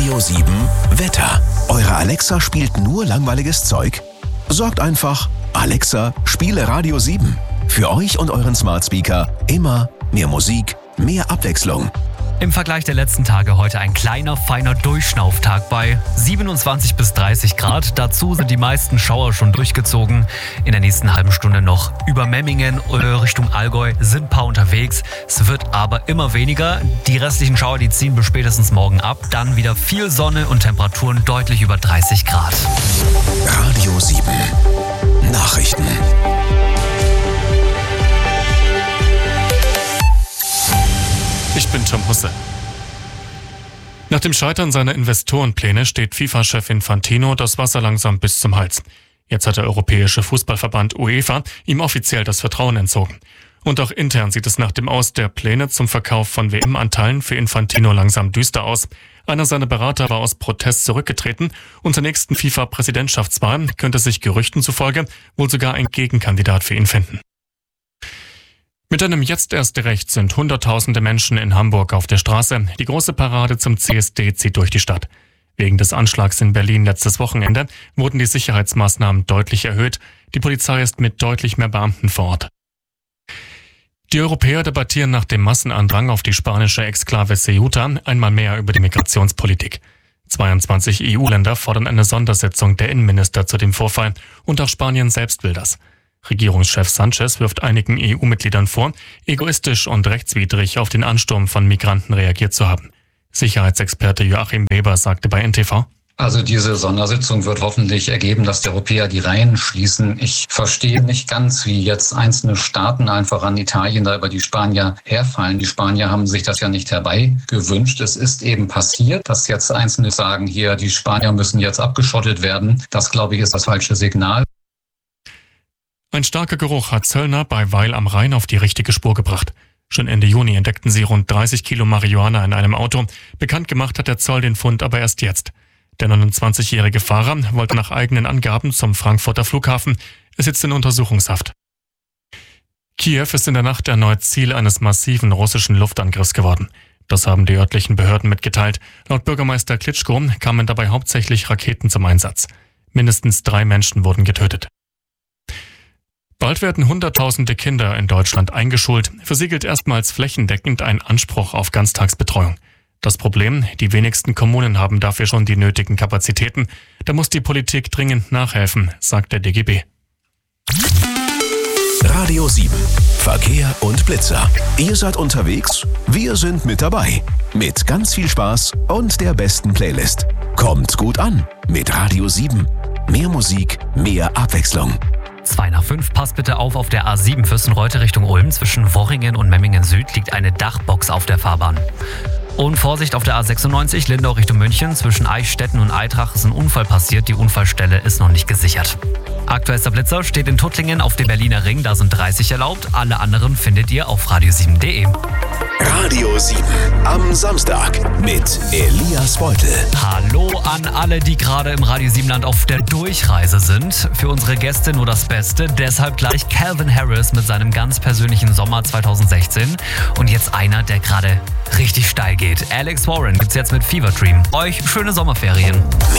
Radio 7 Wetter. Eure Alexa spielt nur langweiliges Zeug? Sorgt einfach, Alexa, spiele Radio 7. Für euch und euren Smart Speaker immer mehr Musik, mehr Abwechslung. Im Vergleich der letzten Tage heute ein kleiner, feiner Durchschnauftag bei 27 bis 30 Grad. Dazu sind die meisten Schauer schon durchgezogen. In der nächsten halben Stunde noch über Memmingen Richtung Allgäu sind ein paar unterwegs. Es wird aber immer weniger. Die restlichen Schauer, die ziehen bis spätestens morgen ab. Dann wieder viel Sonne und Temperaturen deutlich über 30 Grad. Radio 7 Nachrichten. Ich bin Tom Husse. Nach dem Scheitern seiner Investorenpläne steht FIFA-Chef Infantino das Wasser langsam bis zum Hals. Jetzt hat der Europäische Fußballverband UEFA ihm offiziell das Vertrauen entzogen. Und auch intern sieht es nach dem Aus der Pläne zum Verkauf von WM-Anteilen für Infantino langsam düster aus. Einer seiner Berater war aus Protest zurückgetreten und zur nächsten FIFA-Präsidentschaftswahl könnte sich Gerüchten zufolge wohl sogar ein Gegenkandidat für ihn finden. Mit einem Jetzt erst recht sind Hunderttausende Menschen in Hamburg auf der Straße. Die große Parade zum CSD zieht durch die Stadt. Wegen des Anschlags in Berlin letztes Wochenende wurden die Sicherheitsmaßnahmen deutlich erhöht. Die Polizei ist mit deutlich mehr Beamten vor Ort. Die Europäer debattieren nach dem Massenandrang auf die spanische Exklave Ceuta einmal mehr über die Migrationspolitik. 22 EU-Länder fordern eine Sondersitzung der Innenminister zu dem Vorfall und auch Spanien selbst will das. Regierungschef Sanchez wirft einigen EU-Mitgliedern vor, egoistisch und rechtswidrig auf den Ansturm von Migranten reagiert zu haben. Sicherheitsexperte Joachim Weber sagte bei NTV: Also diese Sondersitzung wird hoffentlich ergeben, dass die Europäer die Reihen schließen. Ich verstehe nicht ganz, wie jetzt einzelne Staaten einfach an Italien da über die Spanier herfallen. Die Spanier haben sich das ja nicht herbeigewünscht. Es ist eben passiert, dass jetzt Einzelne sagen, hier, die Spanier müssen jetzt abgeschottet werden. Das, glaube ich, ist das falsche Signal. Ein starker Geruch hat Zöllner bei Weil am Rhein auf die richtige Spur gebracht. Schon Ende Juni entdeckten sie rund 30 Kilo Marihuana in einem Auto. Bekannt gemacht hat der Zoll den Fund aber erst jetzt. Der 29-jährige Fahrer wollte nach eigenen Angaben zum Frankfurter Flughafen. Er sitzt in Untersuchungshaft. Kiew ist in der Nacht erneut Ziel eines massiven russischen Luftangriffs geworden. Das haben die örtlichen Behörden mitgeteilt. Laut Bürgermeister Klitschko kamen dabei hauptsächlich Raketen zum Einsatz. Mindestens 3 Menschen wurden getötet. Bald werden Hunderttausende Kinder in Deutschland eingeschult. Für sie gilt erstmals flächendeckend ein Anspruch auf Ganztagsbetreuung. Das Problem, die wenigsten Kommunen haben dafür schon die nötigen Kapazitäten. Da muss die Politik dringend nachhelfen, sagt der DGB. Radio 7 Verkehr und Blitzer. Ihr seid unterwegs, wir sind mit dabei. Mit ganz viel Spaß und der besten Playlist. Kommt gut an mit Radio 7. Mehr Musik, mehr Abwechslung. 2 nach 5, passt bitte auf der A7 Fürstenreute Richtung Ulm. Zwischen Worringen und Memmingen Süd liegt eine Dachbox auf der Fahrbahn. Und Vorsicht auf der A96 Lindau Richtung München. Zwischen Eichstätten und Eitrach ist ein Unfall passiert. Die Unfallstelle ist noch nicht gesichert. Aktuellster Blitzer steht in Tuttlingen auf dem Berliner Ring. Da sind 30 erlaubt. Alle anderen findet ihr auf radio7.de. Radio 7 am Samstag mit Elias Beutel. Hallo an alle, die gerade im Radio 7 Land auf der Durchreise sind. Für unsere Gäste nur das Beste. Deshalb gleich Calvin Harris mit seinem ganz persönlichen Sommer 2016. Und jetzt einer, der gerade richtig steil geht. Alex Warren gibt's jetzt mit Fever Dream. Euch schöne Sommerferien.